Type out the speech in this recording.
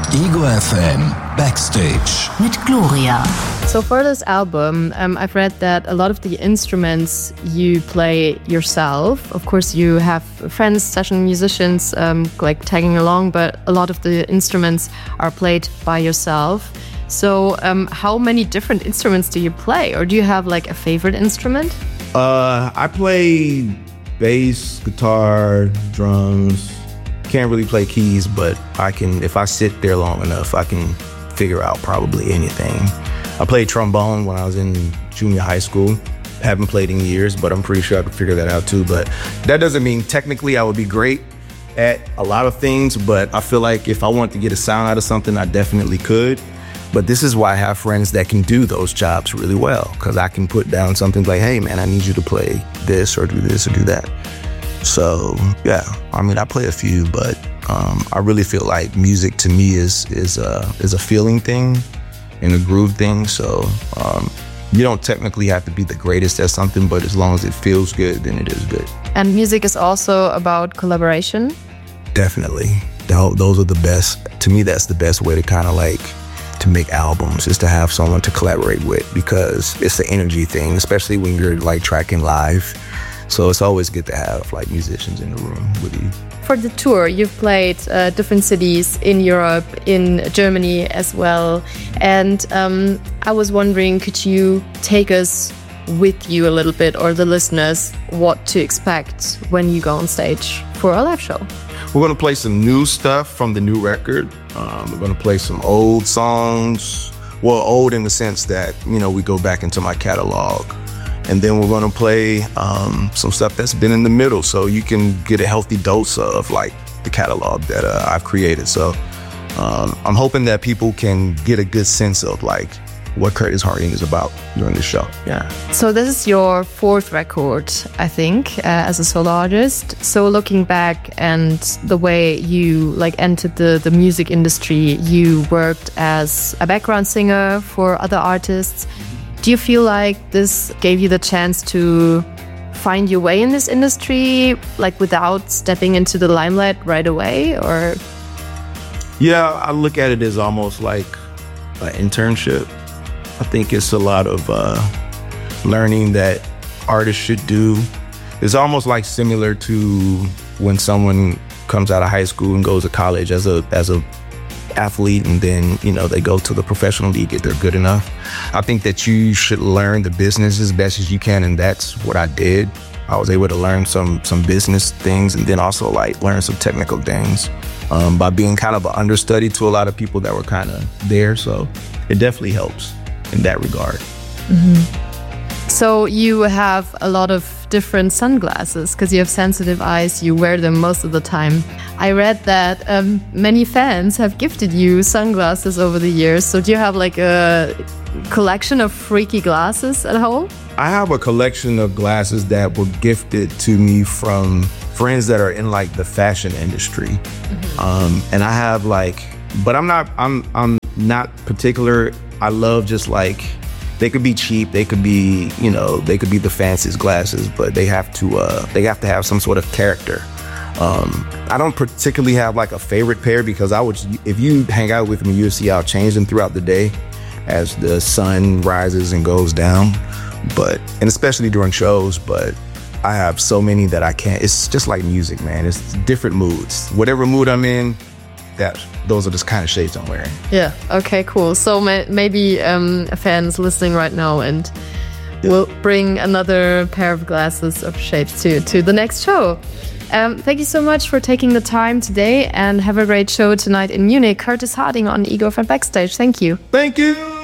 Ego FM Backstage mit Gloria. So for this album, I've read that a lot of the instruments you play yourself. Of course, you have friends, session musicians, like tagging along, but a lot of the instruments are played by yourself. So how many different instruments do you play? Or do you have like a favorite instrument? I play bass, guitar, drums. Can't really play keys, but I can, if I sit there long enough, I can figure out probably anything. I played trombone when I was in junior high school. Haven't played in years, but I'm pretty sure I could figure that out too. But that doesn't mean technically I would be great at a lot of things, but I feel like if I want to get a sound out of something, I definitely could. But this is why I have friends that can do those jobs really well, because I can put down something like, hey man, I need you to play this or do this or do that. So yeah, I mean, I play a few, but I really feel like music to me is a feeling thing and a groove thing. So you don't technically have to be the greatest at something, but as long as it feels good, then it is good. And music is also about collaboration? Definitely. Those are the best. To me, that's the best way to kind of like to make albums, is to have someone to collaborate with, because it's an energy thing, especially when you're like tracking live. So it's always good to have like musicians in the room with you. For the tour, you've played different cities in Europe, in Germany as well. And I was wondering, could you take us with you a little bit, or the listeners, what to expect when you go on stage for a live show? We're going to play some new stuff from the new record. We're going to play some old songs. Well, old in the sense that, you know, we go back into my catalog. And then we're going to play some stuff that's been in the middle, so you can get a healthy dose of like the catalog that I've created. So I'm hoping that people can get a good sense of like what Curtis Harding is about during the show. Yeah. So this is your fourth record, I think, as a solo artist. So looking back and the way you like entered the music industry, you worked as a background singer for other artists. Do you feel like this gave you the chance to find your way in this industry, like without stepping into the limelight right away, or? Yeah, I look at it as almost like an internship. I think it's a lot of learning that artists should do. It's almost like similar to when someone comes out of high school and goes to college as a athlete, and then, you know, they go to the professional league if they're good enough. I think that you should learn the business as best as you can, and that's what I did. I was able to learn some business things, and then also like learn some technical things by being kind of an understudy to a lot of people that were kind of there. So it definitely helps in that regard. Mm-hmm. So you have a lot of different sunglasses because you have sensitive eyes. You wear them most of the time. I read that many fans have gifted you sunglasses over the years. So do you have like a collection of freaky glasses at home? I have a collection of glasses that were gifted to me from friends that are in like the fashion industry. Mm-hmm. And I have like, but I'm not particular. I love just like, they could be cheap, they could be, you know, they could be the fanciest glasses, but they have to have some sort of character. I don't particularly have like a favorite pair, because if you hang out with me, you'll see I'll change them throughout the day as the sun rises and goes down. And especially during shows, but I have so many that I can't. It's just like music, man. It's different moods. Whatever mood I'm in, those are the kind of shades I'm wearing. Yeah, okay, cool. So maybe fans listening right now and will bring another pair of glasses of shades to the next show. Thank you so much for taking the time today, and have a great show tonight in Munich. Curtis Harding on Ego FM Backstage. Thank you. Thank you.